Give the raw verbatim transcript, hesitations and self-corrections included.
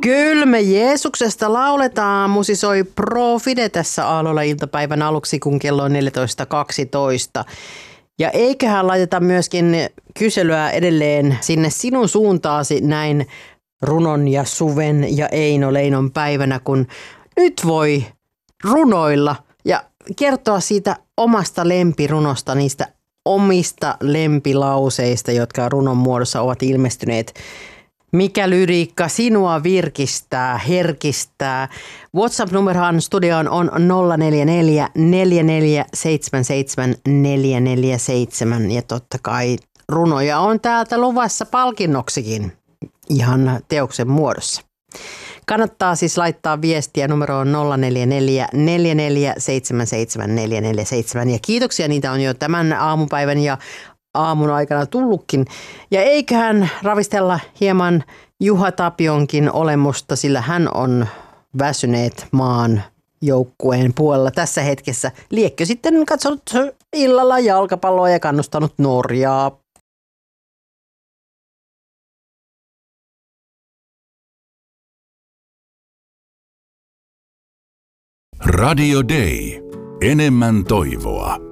Kyllä me Jeesuksesta lauletaan. Musisoi Pro Fide tässä aamulla iltapäivän aluksi, kun kello on neljätoista kaksitoista. Ja eiköhän laiteta myöskin kyselyä edelleen sinne sinun suuntaasi näin runon ja suven ja Eino Leinon päivänä, kun nyt voi runoilla ja kertoa siitä omasta lempirunosta, niistä omista lempilauseista, jotka runon muodossa ovat ilmestyneet. Mikä lyriikka sinua virkistää, herkistää? WhatsApp-numerohan studioon on nolla neljä neljä, neljä neljä seitsemän seitsemän, neljä neljä seitsemän. Ja totta kai runoja on täältä luvassa palkinnoksikin ihan teoksen muodossa. Kannattaa siis laittaa viestiä numeroon nolla neljä neljä, neljä neljä seitsemän seitsemän, neljä neljä seitsemän. Ja kiitoksia, niitä on jo tämän aamupäivän ja aamun aikana tullutkin. Ja eiköhän ravistella hieman Juha Tapionkin olemusta, sillä hän on väsyneet maan joukkueen puolella tässä hetkessä. Liekkö sitten katsonut illalla jalkapalloa ja kannustanut Norjaa. Radio Day. Enemmän toivoa.